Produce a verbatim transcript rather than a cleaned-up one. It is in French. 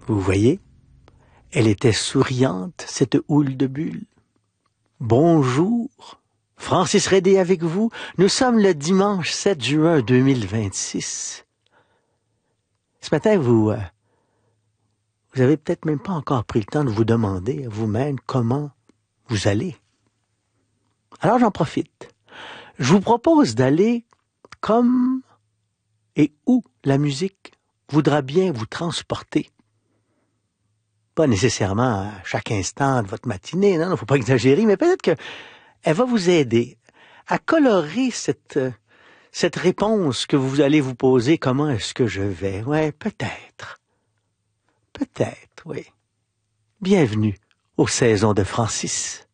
Vous voyez, elle était souriante, cette houle de bulles. Bonjour, Francis Redé avec vous. Nous sommes le dimanche sept juin deux mille vingt-six. Ce matin, vous... Euh, vous avez peut-être même pas encore pris le temps de vous demander à vous-même comment vous allez. Alors j'en profite. Je vous propose d'aller comme et où la musique voudra bien vous transporter. Pas nécessairement à chaque instant de votre matinée, non, il ne faut pas exagérer, mais peut-être qu'elle va vous aider à colorer cette, cette réponse que vous allez vous poser. Comment est-ce que je vais? Ouais, peut-être. Peut-être, oui. Bienvenue aux saisons de Francis.